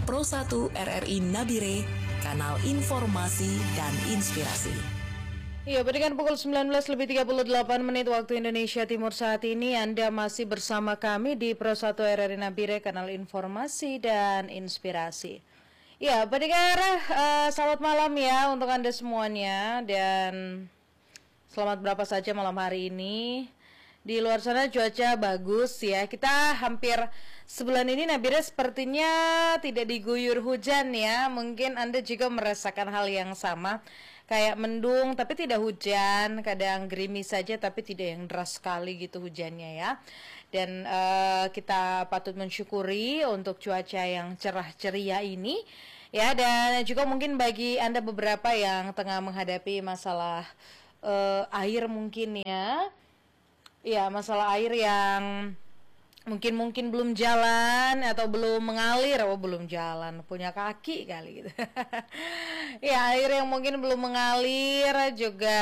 Pro 1 RRI Nabire, kanal informasi dan inspirasi. Ya, berikan pukul 19:38 waktu Indonesia Timur saat ini. Anda masih bersama kami di Pro 1 RRI Nabire, kanal informasi dan inspirasi. Ya, pendengar, selamat malam ya untuk Anda semuanya. Dan selamat berapa saja malam hari ini. Di luar sana cuaca bagus ya. Kita hampir sebulan ini Nabire sepertinya tidak diguyur hujan ya. Mungkin Anda juga merasakan hal yang sama. Kayak mendung tapi tidak hujan, kadang gerimis saja tapi tidak yang deras sekali gitu hujannya ya. Dan kita patut mensyukuri untuk cuaca yang cerah ceria ini ya. Dan juga mungkin bagi Anda beberapa yang tengah menghadapi masalah air mungkin ya. Ya, masalah air yang mungkin belum jalan atau belum mengalir, belum jalan, punya kaki kali gitu. Ya, air yang mungkin belum mengalir juga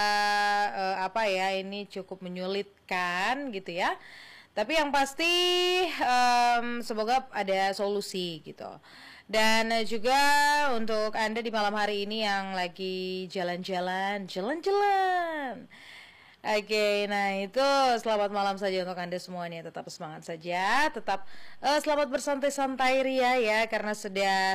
ini cukup menyulitkan gitu ya. Tapi yang pasti semoga ada solusi gitu. Dan juga untuk Anda di malam hari ini yang lagi jalan-jalan. Oke, nah itu selamat malam saja untuk Anda semuanya. Tetap semangat saja, tetap selamat bersantai-santai ria ya, karena sudah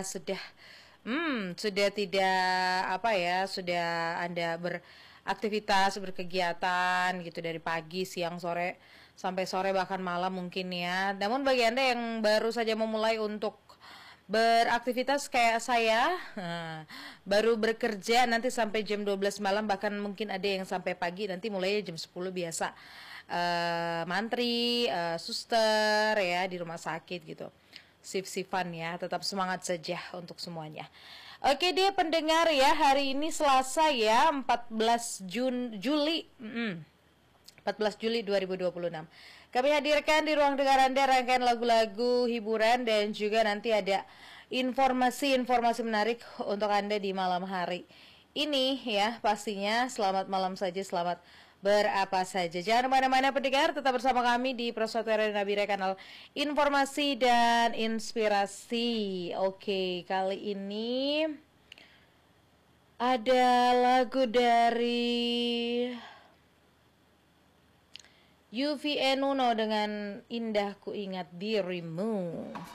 tidak sudah Anda beraktivitas, berkegiatan gitu dari pagi, siang, sore sampai sore bahkan malam mungkin ya. Namun bagi Anda yang baru saja memulai untuk beraktivitas kayak saya, baru bekerja nanti sampai jam 12 malam, bahkan mungkin ada yang sampai pagi, nanti mulai jam 10 biasa mantri, suster ya di rumah sakit gitu, shift-shiftan ya. Tetap semangat saja untuk semuanya. Oke deh pendengar ya, hari ini Selasa ya, 14 Juli 14 Juli 2026. Kami hadirkan di ruang dengar Anda rangkaian lagu-lagu hiburan dan juga nanti ada informasi-informasi menarik untuk Anda di malam hari ini ya. Pastinya selamat malam saja, selamat berapa saja. Jangan kemana-mana pendengar, tetap bersama kami di Pro 1 RRI Nabire, kanal informasi dan inspirasi. Oke, kali ini ada lagu dari Yovie and Nuno dengan Indah Ku Ingat Dirimu.